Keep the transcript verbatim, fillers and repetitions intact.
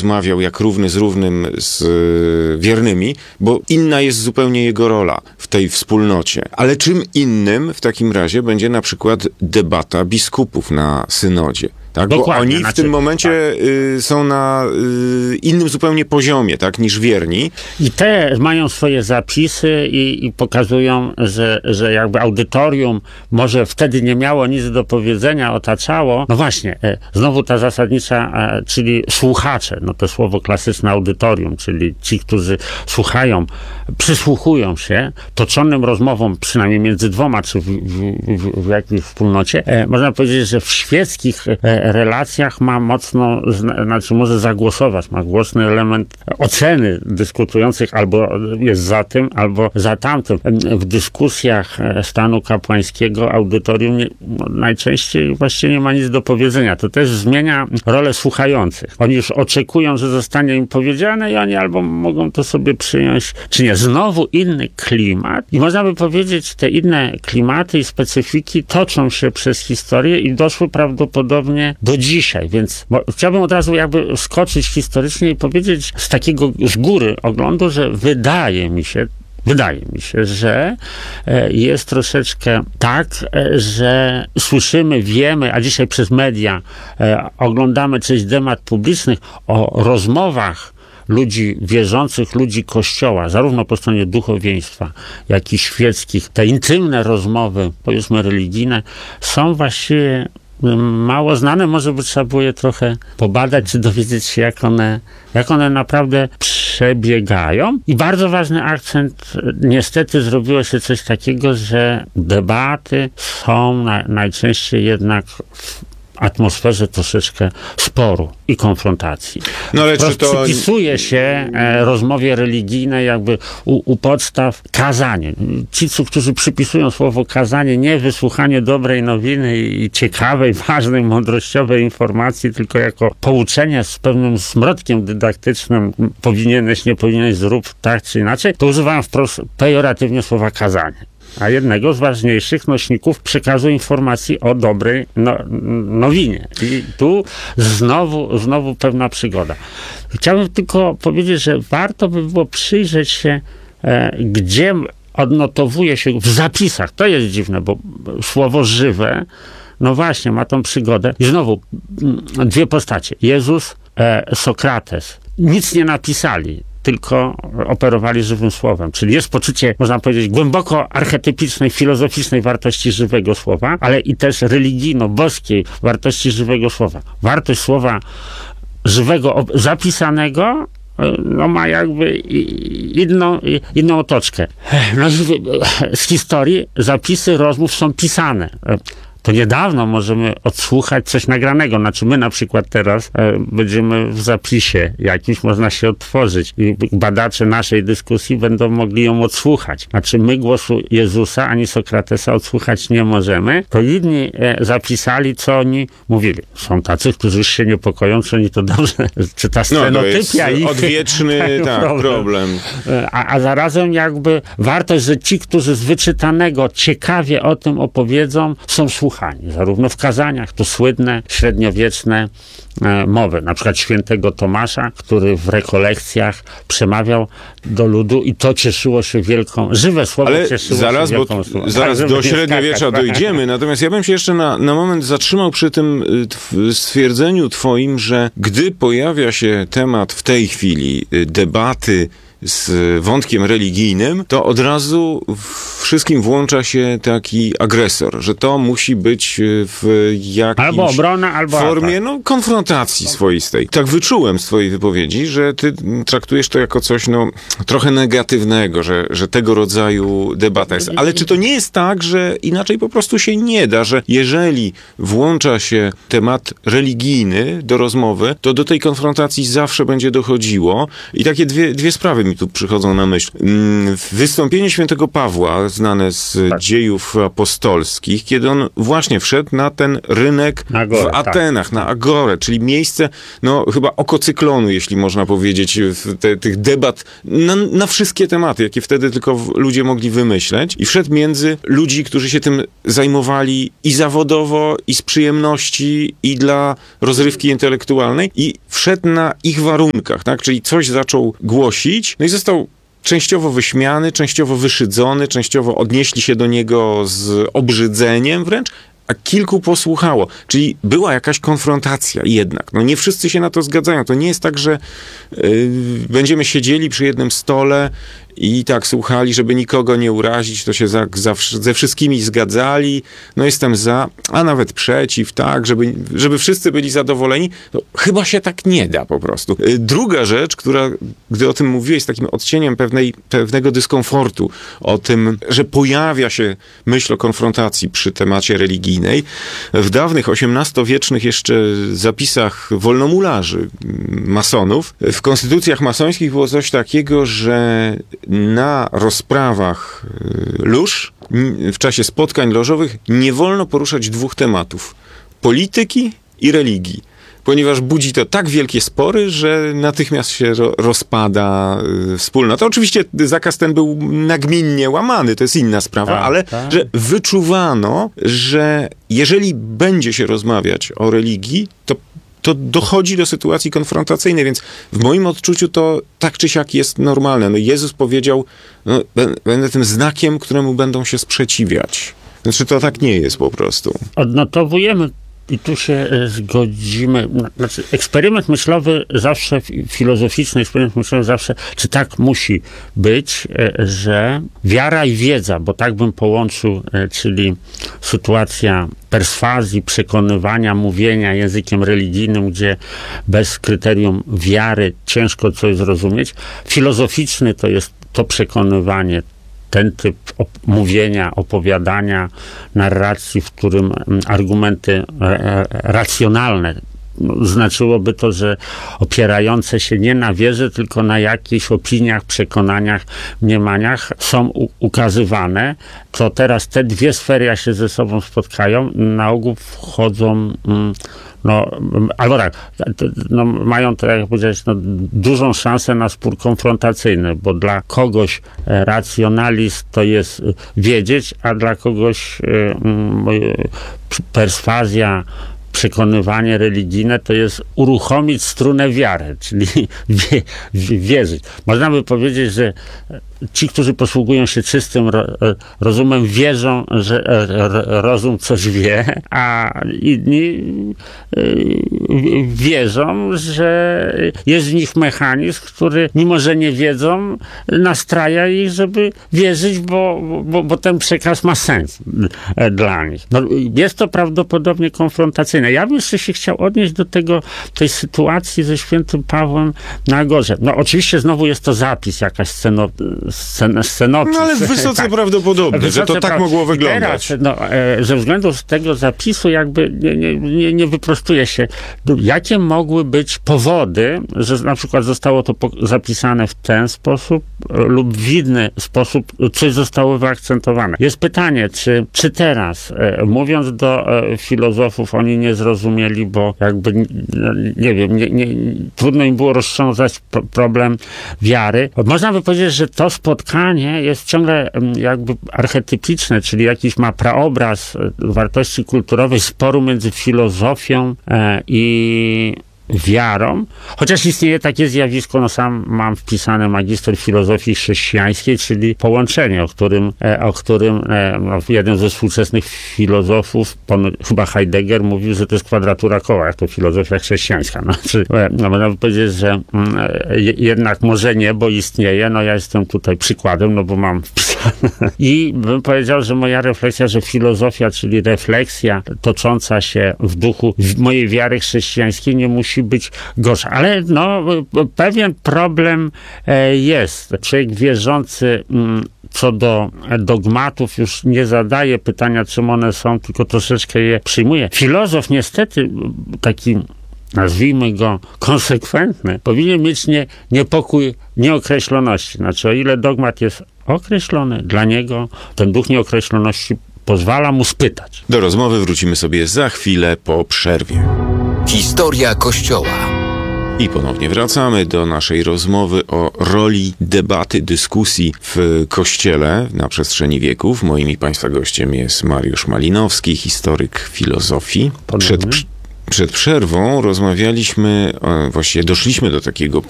rozmawiał jak równy z równym z y, wiernymi, bo inna jest zupełnie jego rola w tej wspólnocie. Ale czym innym w takim razie będzie na przykład debata biskupów na synodzie? Tak, bo oni w znaczy, tym momencie tak. y, są na y, innym zupełnie poziomie, tak, niż wierni. I te mają swoje zapisy i, i pokazują, że, że jakby audytorium może wtedy nie miało nic do powiedzenia, otaczało. No właśnie, e, znowu ta zasadnicza, e, czyli słuchacze, no to słowo klasyczne audytorium, czyli ci, którzy słuchają, przysłuchują się toczonym rozmowom, przynajmniej między dwoma, czy w, w, w, w jakiejś wspólnocie. E, można powiedzieć, że w świeckich e, relacjach ma mocno, znaczy może zagłosować, ma głośny element oceny dyskutujących, albo jest za tym, albo za tamtym. W dyskusjach stanu kapłańskiego audytorium nie, najczęściej właściwie nie ma nic do powiedzenia. To też zmienia rolę słuchających. Oni już oczekują, że zostanie im powiedziane i oni albo mogą to sobie przyjąć, czy nie. Znowu inny klimat i można by powiedzieć, te inne klimaty i specyfiki toczą się przez historię i doszły prawdopodobnie do dzisiaj, więc bo, chciałbym od razu jakby skoczyć historycznie i powiedzieć z takiego z góry oglądu, że wydaje mi się, wydaje mi się, że e, jest troszeczkę tak, e, że słyszymy, wiemy, a dzisiaj przez media e, oglądamy część debat publicznych o rozmowach ludzi wierzących, ludzi Kościoła, zarówno po stronie duchowieństwa, jak i świeckich. Te intymne rozmowy, powiedzmy religijne, są właściwie mało znane, może by trzeba było je trochę pobadać, czy dowiedzieć się, jak one, jak one naprawdę przebiegają. I bardzo ważny akcent, niestety zrobiło się coś takiego, że debaty są na, najczęściej jednak w atmosferze troszeczkę sporu i konfrontacji. No ale czy to przypisuje się e, rozmowie religijnej jakby u, u podstaw kazanie. Ci, którzy przypisują słowo kazanie, nie wysłuchanie dobrej nowiny i ciekawej, ważnej, mądrościowej informacji, tylko jako pouczenie z pewnym smrodkiem dydaktycznym, powinieneś, nie powinieneś, zrób tak czy inaczej, to używają wprost pejoratywnie słowa kazanie. A jednego z ważniejszych nośników przekazu informacji o dobrej no, nowinie. I tu znowu, znowu pewna przygoda. Chciałbym tylko powiedzieć, że warto by było przyjrzeć się, e, gdzie odnotowuje się w zapisach. To jest dziwne, bo słowo żywe, no właśnie, ma tą przygodę. I znowu dwie postacie. Jezus, e, Sokrates. Nic nie napisali, tylko operowali żywym słowem. Czyli jest poczucie, można powiedzieć, głęboko archetypicznej, filozoficznej wartości żywego słowa, ale i też religijno-boskiej wartości żywego słowa. Wartość słowa żywego, zapisanego, no ma jakby inną, inną otoczkę. No, z historii zapisy rozmów są pisane. To niedawno możemy odsłuchać coś nagranego. Znaczy my na przykład teraz e, będziemy w zapisie jakimś, można się odtworzyć i badacze naszej dyskusji będą mogli ją odsłuchać. Znaczy my głosu Jezusa ani Sokratesa odsłuchać nie możemy. To inni e, zapisali, co oni mówili. Są tacy, którzy już się niepokoją, czy oni to dobrze, czy ta scenotypia no, ich... odwieczny tak, problem. problem. A, a zarazem jakby wartość, że ci, którzy z wyczytanego ciekawie o tym opowiedzą, są słuchani. Zarówno w kazaniach, to słynne, średniowieczne e, mowy. Na przykład świętego Tomasza, który w rekolekcjach przemawiał do ludu i to cieszyło się wielką... Żywe słowo Ale cieszyło zaraz, się wielką... bo zaraz tak, do średniowiecza skakać, dojdziemy. Natomiast ja bym się jeszcze na, na moment zatrzymał przy tym stwierdzeniu twoim, że gdy pojawia się temat w tej chwili debaty z wątkiem religijnym, to od razu wszystkim włącza się taki agresor, że to musi być w jakiejś albo obrona, albo formie atak. no, konfrontacji swoistej. Tak wyczułem z twojej wypowiedzi, że ty traktujesz to jako coś no, trochę negatywnego, że, że tego rodzaju debata jest. Ale czy to nie jest tak, że inaczej po prostu się nie da, że jeżeli włącza się temat religijny do rozmowy, to do tej konfrontacji zawsze będzie dochodziło i takie dwie, dwie sprawy mi mi tu przychodzą na myśl. Wystąpienie świętego Pawła, znane z tak. dziejów apostolskich, kiedy on właśnie wszedł na ten rynek Agorę, w Atenach, tak. na Agorę, czyli miejsce, no chyba oko cyklonu, jeśli można powiedzieć, te, tych debat na, na wszystkie tematy, jakie wtedy tylko ludzie mogli wymyśleć. I wszedł między ludzi, którzy się tym zajmowali i zawodowo, i z przyjemności, i dla rozrywki intelektualnej. I wszedł na ich warunkach, tak? Czyli coś zaczął głosić, no i został częściowo wyśmiany, częściowo wyszydzony, częściowo odnieśli się do niego z obrzydzeniem wręcz, a kilku posłuchało. Czyli była jakaś konfrontacja jednak. No nie wszyscy się na to zgadzają. To nie jest tak, że yy, będziemy siedzieli przy jednym stole i tak słuchali, żeby nikogo nie urazić, to się za, za, ze wszystkimi zgadzali, no jestem za, a nawet przeciw, tak, żeby, żeby wszyscy byli zadowoleni. No, chyba się tak nie da po prostu. Druga rzecz, która, gdy o tym mówiłeś, z takim odcieniem pewnej, pewnego dyskomfortu, o tym, że pojawia się myśl o konfrontacji przy temacie religijnej, w dawnych osiemnastowiecznych jeszcze zapisach wolnomularzy, masonów, w konstytucjach masońskich było coś takiego, że na rozprawach lóż, w czasie spotkań lożowych nie wolno poruszać dwóch tematów. Polityki i religii. Ponieważ budzi to tak wielkie spory, że natychmiast się ro- rozpada y, wspólnota. Oczywiście zakaz ten był nagminnie łamany, to jest inna sprawa, tak, ale tak. że wyczuwano, że jeżeli będzie się rozmawiać o religii, to to dochodzi do sytuacji konfrontacyjnej, więc w moim odczuciu to tak czy siak jest normalne. No Jezus powiedział, no, będę tym znakiem, któremu będą się sprzeciwiać. Znaczy to tak nie jest po prostu. Odnotowujemy i tu się zgodzimy. Znaczy, eksperyment myślowy zawsze, filozoficzny eksperyment myślowy zawsze, czy tak musi być, że wiara i wiedza, bo tak bym połączył, czyli sytuacja perswazji, przekonywania, mówienia językiem religijnym, gdzie bez kryterium wiary ciężko coś zrozumieć. Filozoficzny to jest to przekonywanie, ten typ op- mówienia, opowiadania, narracji, w którym argumenty e, racjonalne, no, znaczyłoby to, że opierające się nie na wierze, tylko na jakichś opiniach, przekonaniach, mniemaniach są u- ukazywane, to teraz te dwie sfery, jak się ze sobą spotkają, na ogół wchodzą mm, no, albo tak, no, mają to, jak powiedziałeś, no, dużą szansę na spór konfrontacyjny, bo dla kogoś racjonalizm to jest wiedzieć, a dla kogoś y, y, perswazja, przekonywanie religijne to jest uruchomić strunę wiary, czyli wie, wierzyć. Można by powiedzieć, że ci, którzy posługują się czystym ro, rozumem, wierzą, że rozum coś wie, a inni wierzą, że jest w nich mechanizm, który, mimo że nie wiedzą, nastraja ich, żeby wierzyć, bo, bo, bo ten przekaz ma sens dla nich. No, jest to prawdopodobnie konfrontacyjne. Ja bym jeszcze się chciał odnieść do tego, tej sytuacji ze świętym Pawłem na Agorze. No oczywiście znowu jest to zapis, jakaś sceno, scen, scenopis. No ale wysoce tak, prawdopodobne, wysoce że to tak pra... mogło wyglądać. Teraz, no, e, ze względu z tego zapisu jakby nie, nie, nie, nie wyprostuje się, jakie mogły być powody, że na przykład zostało to zapisane w ten sposób lub w inny sposób, coś zostało wyakcentowane. Jest pytanie, czy, czy teraz, e, mówiąc do e, filozofów, oni nie zrozumieli, bo jakby, nie wiem, nie, nie, trudno im było rozwiązać problem wiary. Można by powiedzieć, że to spotkanie jest ciągle jakby archetypiczne, czyli jakiś ma praobraz wartości kulturowej sporu między filozofią e, i wiarą, chociaż istnieje takie zjawisko, no sam mam wpisane magister filozofii chrześcijańskiej, czyli połączenie, o którym, o którym no, jeden ze współczesnych filozofów, pan, chyba Heidegger, mówił, że to jest kwadratura koła, jak to filozofia chrześcijańska. No, czy, no, można by powiedzieć, że mm, jednak może nie, bo istnieje, no ja jestem tutaj przykładem, no bo mam wpisane. I bym powiedział, że moja refleksja, że filozofia, czyli refleksja tocząca się w duchu mojej wiary chrześcijańskiej nie musi być gorsza. Ale no, pewien problem jest. Człowiek wierzący co do dogmatów już nie zadaje pytania, czym one są, tylko troszeczkę je przyjmuje. Filozof niestety taki nazwijmy go konsekwentny, powinien mieć nie, niepokój nieokreśloności. Znaczy, o ile dogmat jest określony, dla niego ten duch nieokreśloności pozwala mu spytać. Do rozmowy wrócimy sobie za chwilę po przerwie. Historia Kościoła. I ponownie wracamy do naszej rozmowy o roli debaty, dyskusji w Kościele na przestrzeni wieków. Moim i Państwa gościem jest Mariusz Malinowski, historyk filozofii. Przed, przed przerwą rozmawialiśmy, właściwie doszliśmy do takiego